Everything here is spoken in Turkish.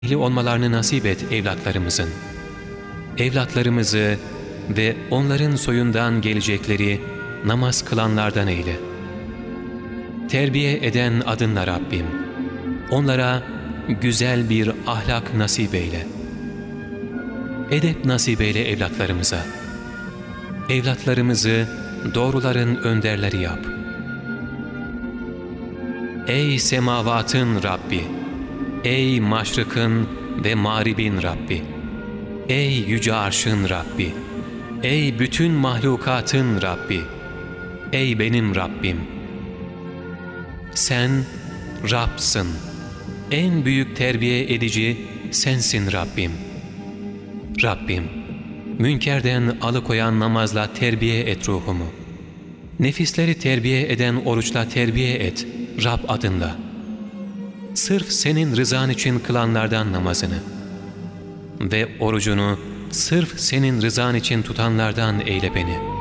olmalarını nasip et evlatlarımızın. Evlatlarımızı ve onların soyundan gelecekleri namaz kılanlardan eyle. Terbiye eden adınla Rabbim, onlara güzel bir ahlak nasip eyle. Edep nasip eyle evlatlarımıza. Evlatlarımızı doğruların önderleri yap. Ey semavatın Rabbi! Ey maşrıkın ve mağribin Rabbi! Ey yüce arşın Rabbi! Ey bütün mahlukatın Rabbi! Ey benim Rabbim! Sen Rab'sın. En büyük terbiye edici sensin Rabbim. Rabbim, münkerden alıkoyan namazla terbiye et ruhumu. Nefisleri terbiye eden oruçla terbiye et Rab adınla. Sırf senin rızan için kılanlardan namazını ve orucunu sırf senin rızan için tutanlardan eyle beni.